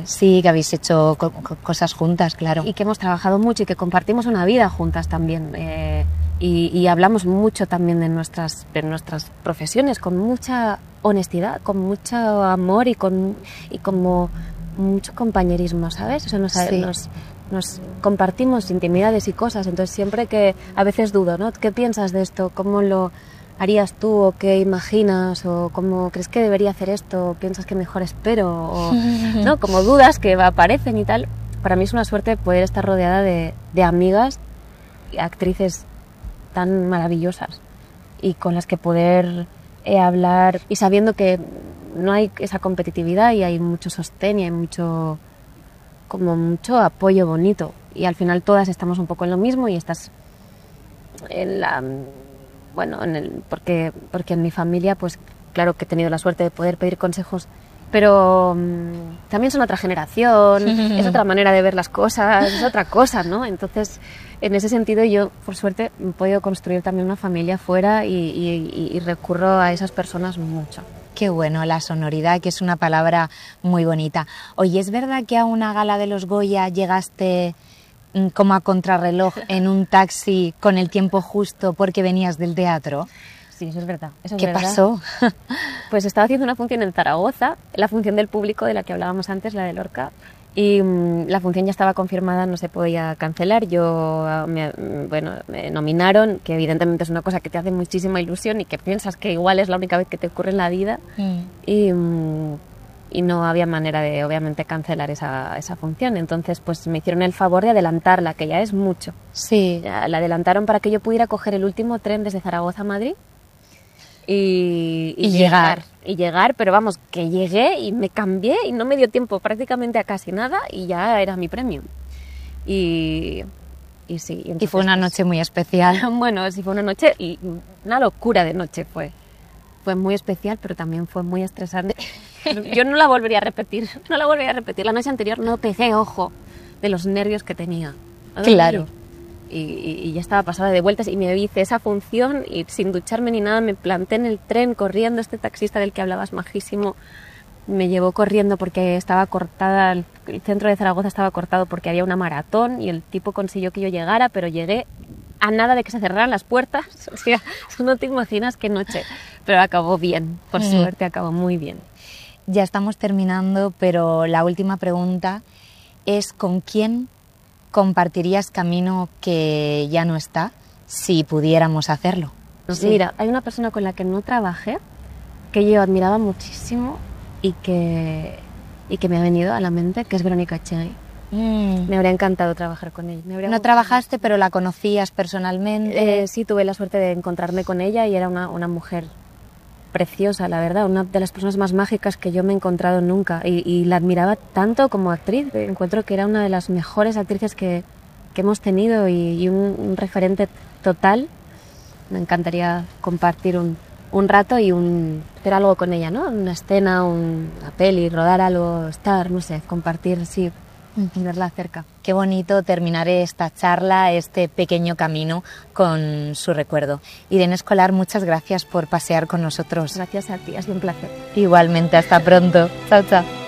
Sí, que habéis hecho cosas juntas, claro. Y que hemos trabajado mucho y que compartimos una vida juntas también. Y hablamos mucho también de nuestras profesiones, con mucha honestidad, con mucho amor y como mucho compañerismo, ¿sabes? O sea, nos compartimos intimidades y cosas, entonces siempre que a veces dudo, ¿no? ¿Qué piensas de esto? ¿Cómo lo harías tú? ¿O qué imaginas? ¿O cómo crees que debería hacer esto? ¿O piensas que mejor espero? O, ¿no? Como dudas que aparecen y tal. Para mí es una suerte poder estar rodeada de amigas y actrices tan maravillosas y con las que poder hablar y sabiendo que no hay esa competitividad y hay mucho sostén y hay mucho apoyo bonito y al final todas estamos un poco en lo mismo y estás en la porque en mi familia pues claro que he tenido la suerte de poder pedir consejos, pero también son otra generación, es otra manera de ver las cosas, es otra cosa, ¿no? Entonces, en ese sentido yo, por suerte, he podido construir también una familia fuera y recurro a esas personas mucho. Qué bueno, la sonoridad, que es una palabra muy bonita. Oye, ¿es verdad que a una gala de los Goya llegaste como a contrarreloj en un taxi con el tiempo justo porque venías del teatro? Sí, eso es verdad. ¿Qué pasó? Pues estaba haciendo una función en Zaragoza, la función del público de la que hablábamos antes, la de Lorca, y la función ya estaba confirmada, no se podía cancelar. Me nominaron, que evidentemente es una cosa que te hace muchísima ilusión y que piensas que igual es la única vez que te ocurre en la vida, y no había manera de, obviamente, cancelar esa función. Entonces, pues me hicieron el favor de adelantarla, que ya es mucho. Sí. La adelantaron para que yo pudiera coger el último tren desde Zaragoza a Madrid y llegar, pero vamos, que llegué y me cambié y no me dio tiempo prácticamente a casi nada y ya era mi premio. Y sí. Entonces, y fue una noche muy especial. Bueno, sí, fue una noche, una locura de noche fue. Fue muy especial, pero también fue muy estresante. Yo no la volvería a repetir. La noche anterior no pegué ojo de los nervios que tenía. Claro. Y ya estaba pasada de vueltas y me hice esa función y sin ducharme ni nada me planté en el tren corriendo. Este taxista del que hablabas, majísimo, me llevó corriendo porque estaba cortada, el centro de Zaragoza estaba cortado porque había una maratón y el tipo consiguió que yo llegara, pero llegué a nada de que se cerraran las puertas. O sea, no te imaginas qué noche. Pero acabó bien, por suerte acabó muy bien. Ya estamos terminando, pero la última pregunta es ¿con quién compartirías camino que ya no está, si pudiéramos hacerlo? Sí. Mira, hay una persona con la que no trabajé, que yo admiraba muchísimo y que me ha venido a la mente, que es Verónica Echegui. Me habría encantado trabajar con ella. No trabajaste, pero la conocías personalmente. Sí, tuve la suerte de encontrarme con ella y era una mujer preciosa, la verdad, una de las personas más mágicas que yo me he encontrado nunca y la admiraba tanto como actriz. Encuentro que era una de las mejores actrices que hemos tenido y un referente total. Me encantaría compartir un rato y hacer algo con ella, ¿no? Una escena, una peli, rodar algo, no sé, compartir, sí, verla cerca. Qué bonito terminar esta charla, este pequeño camino con su recuerdo. Irene Escolar, muchas gracias por pasear con nosotros. Gracias a ti, ha sido un placer. Igualmente, hasta pronto. Chao, chao.